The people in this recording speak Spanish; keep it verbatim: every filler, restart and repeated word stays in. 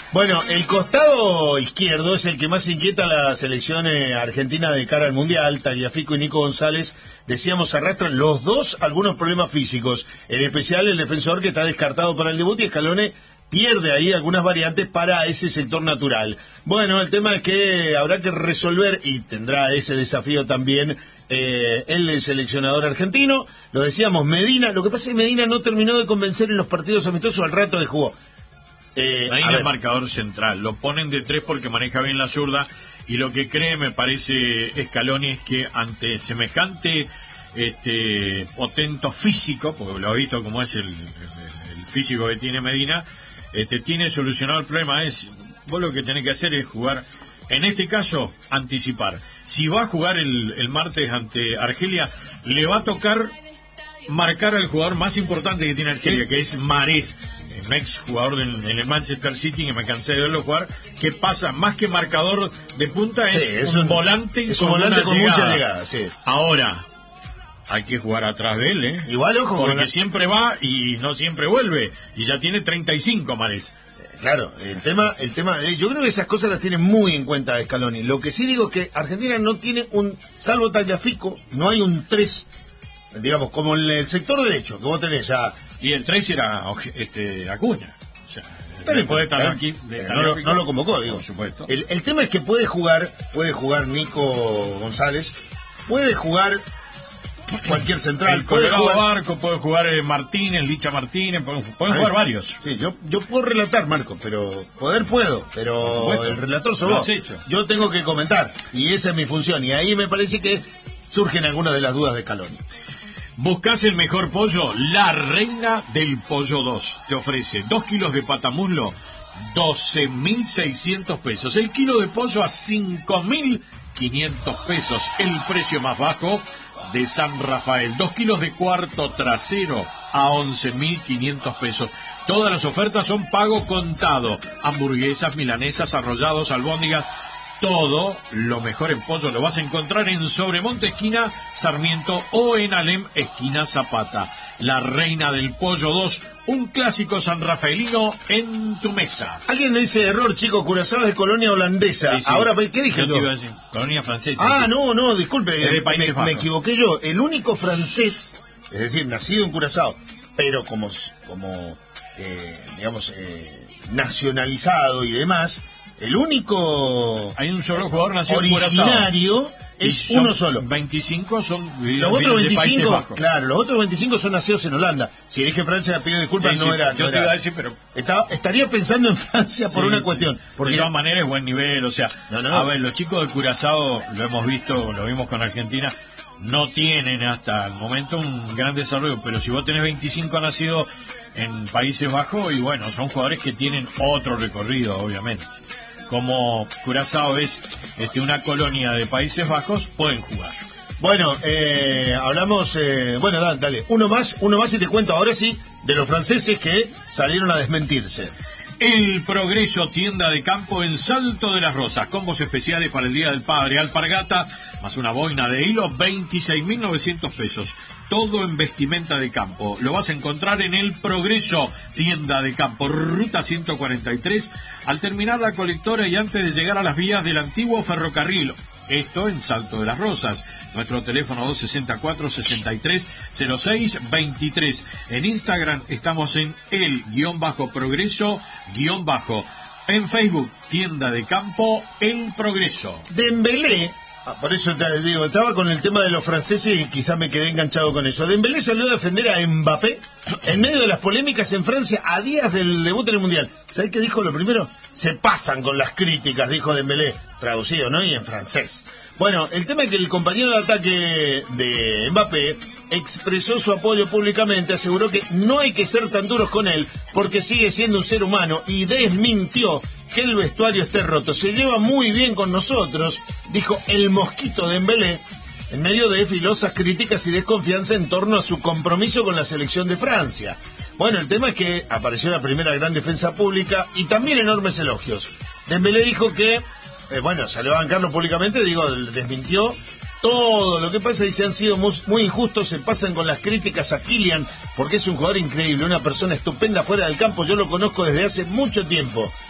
Bueno, el costado izquierdo es el que más inquieta a la selección eh, argentina de cara al Mundial. Tagliafico y Nico González, decíamos, arrastran los dos algunos problemas físicos. En especial el defensor, que está descartado para el debut, y Scaloni pierde ahí algunas variantes para ese sector natural. Bueno, el tema es que habrá que resolver, y tendrá ese desafío también eh, el seleccionador argentino. Lo decíamos, Medina. Lo que pasa es que Medina no terminó de convencer en los partidos amistosos al rato de jugó. Eh, Medina es marcador central, lo ponen de tres porque maneja bien la zurda, y lo que cree, me parece, Scaloni, es que ante semejante este potento físico, porque lo he visto como es el, el, el físico que tiene Medina, este tiene solucionado el problema. Es vos lo que tenés que hacer es jugar, en este caso, anticipar. Si va a jugar el, el martes ante Argelia, le va a tocar marcar al jugador más importante que tiene Argelia, que es Mahrez, un ex jugador del, en el Manchester City, que me cansé de verlo jugar, que pasa más que marcador de punta, es, sí, es un, un volante, es un con, volante con llegada. mucha llegada. Sí. Ahora hay que jugar atrás de él, ¿eh? Igual, ojo, porque una... siempre va y no siempre vuelve, y ya tiene treinta y cinco, Mahrez. Claro, el tema, el tema, yo creo que esas cosas las tiene muy en cuenta Scaloni. Lo que sí digo es que Argentina no tiene un, salvo Tagliafico, no hay un tres, digamos, como en el sector derecho, que vos tenés ya. Y el tres era este, Acuña. O sea, pero puede estar aquí. De no, lo, no lo convocó, digo. Por supuesto. El, el tema es que puede jugar, puede jugar Nico González, puede jugar cualquier central. El puede Colorado jugar Barco, puede jugar eh, Martínez, Licha Martínez, pueden, pueden jugar varios. Sí, yo, yo puedo relatar, Marco, pero poder puedo, pero el relator sos vos. Yo tengo que comentar, y esa es mi función, y ahí me parece que surgen algunas de las dudas de Scaloni. ¿Buscás el mejor pollo? La Reina del Pollo dos te ofrece dos kilos de patamuslo, doce mil seiscientos pesos. El kilo de pollo a cinco mil quinientos pesos. El precio más bajo de San Rafael. Dos kilos de cuarto trasero a once mil quinientos pesos. Todas las ofertas son pago contado. Hamburguesas, milanesas, arrollados, albóndigas. Todo lo mejor en pollo lo vas a encontrar en Sobremonte, esquina Sarmiento, o en Alem, esquina Zapata. La Reina del Pollo dos, un clásico sanrafaelino en tu mesa. Alguien me dice, error, chico, Curazao de colonia holandesa. Sí, sí. Ahora, ¿qué dije yo? yo? Te iba a decir, colonia francesa. Ah, ¿sí? no, no, disculpe, de Países me, me equivoqué yo. El único francés, es decir, nacido en Curazao, pero como, como eh, digamos, eh, nacionalizado y demás... El único hay un solo jugador nacido originario es uno solo. veinticinco son los otros veinticinco, claro, los otros veinticinco son nacidos en Holanda. Si dije Francia, le pido disculpas, sí, no sí, era. Yo no te era. iba a decir, pero Estaba, estaría pensando en Francia por sí, una cuestión. Porque de todas maneras es buen nivel, o sea, no, no. A ver, los chicos de Curazao lo hemos visto, lo vimos con Argentina. No tienen hasta el momento un gran desarrollo, pero si vos tenés veinticinco nacidos en Países Bajos, y bueno, son jugadores que tienen otro recorrido, obviamente. Como Curazao es este, una colonia de Países Bajos, pueden jugar. Bueno, eh, hablamos, eh, bueno, dale, dale, uno más, uno más y te cuento ahora sí de los franceses que salieron a desmentirse. El Progreso, tienda de campo en Salto de las Rosas, combos especiales para el Día del Padre, alpargata, más una boina de hilo, veintiséis mil novecientos pesos. Todo en vestimenta de campo. Lo vas a encontrar en El Progreso, tienda de campo, ruta ciento cuarenta y tres, al terminar la colectora y antes de llegar a las vías del antiguo ferrocarril. Esto en Salto de las Rosas. Nuestro teléfono dos sesenta y cuatro, sesenta y tres, cero seis veintitrés. En Instagram estamos en el-progreso-. En Facebook, tienda de campo El Progreso. Dembélé, por eso te digo, estaba con el tema de los franceses y quizás me quedé enganchado con eso. Dembélé salió a defender a Mbappé en medio de las polémicas en Francia a días del debut en el Mundial. ¿Sabés qué dijo lo primero? Se pasan con las críticas, dijo Dembélé, traducido, ¿no? Y en francés. Bueno, el tema es que el compañero de ataque de Mbappé expresó su apoyo públicamente, aseguró que no hay que ser tan duros con él porque sigue siendo un ser humano y desmintió que el vestuario esté roto. Se lleva muy bien con nosotros, dijo el mosquito de Dembélé, en medio de filosas críticas y desconfianza en torno a su compromiso con la selección de Francia. Bueno, el tema es que apareció la primera gran defensa pública y también enormes elogios. Dembélé dijo que, eh, bueno, salió a bancarlo públicamente, digo, desmintió todo lo que pasa, y se han sido muy, muy injustos, se pasan con las críticas a Kylian, porque es un jugador increíble, una persona estupenda fuera del campo, yo lo conozco desde hace mucho tiempo.